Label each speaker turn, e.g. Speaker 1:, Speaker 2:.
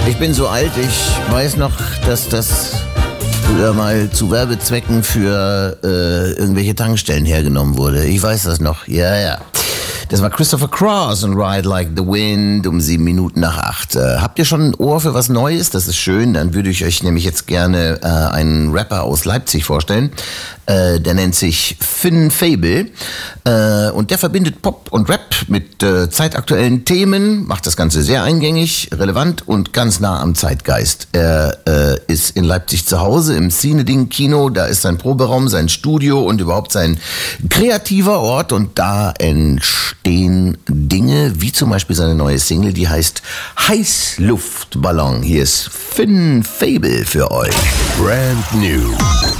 Speaker 1: Ich bin so alt, ich weiß noch, dass das früher mal zu Werbezwecken für irgendwelche Tankstellen hergenommen wurde. Ich weiß das noch, ja. Das war Christopher Cross und Ride Like the Wind um 7:07. Habt ihr schon ein Ohr für was Neues? Das ist schön. Dann würde ich euch nämlich jetzt gerne einen Rapper aus Leipzig vorstellen. Der nennt sich Finn Fable. Und der verbindet Pop und Rap mit zeitaktuellen Themen, macht das Ganze sehr eingängig, relevant und ganz nah am Zeitgeist. Er ist in Leipzig zu Hause im Cineding-Kino. Da ist sein Proberaum, sein Studio und überhaupt sein kreativer Ort. Und da entstehen Dinge, wie zum Beispiel seine neue Single, die heißt Heißluftballon. Hier ist Finn Fable für euch.
Speaker 2: Brand new.